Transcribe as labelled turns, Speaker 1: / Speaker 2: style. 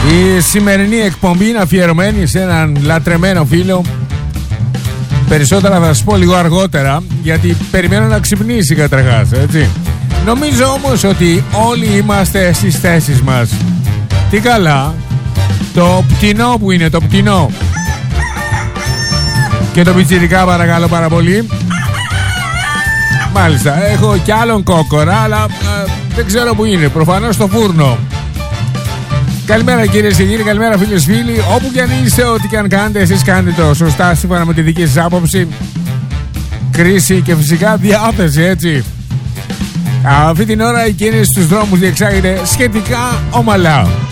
Speaker 1: Η σημερινή εκπομπή είναι αφιερωμένη σε έναν λατρεμένο φίλο. Περισσότερα θα σας πω λίγο αργότερα, γιατί περιμένω να ξυπνήσει καταρχάς, έτσι. Νομίζω όμως ότι όλοι είμαστε στις θέσεις μας. Τι καλά. Το πτηνό που είναι, το πτηνό. Και το πιτσιρικά παρακαλώ πάρα πολύ. Μάλιστα, έχω κι άλλον κόκορα, αλλά δεν ξέρω που είναι, προφανώς στο φούρνο. Καλημέρα κυρίες και κύριοι, καλημέρα φίλες φίλοι. Όπου και αν είστε, ό,τι και αν κάνετε, εσείς κάνετε το σωστά σύμφωνα με τη δική σας άποψη, κρίση και φυσικά διάθεση, έτσι. Αυτή την ώρα η κίνηση στους δρόμους διεξάγεται σχετικά ομαλά.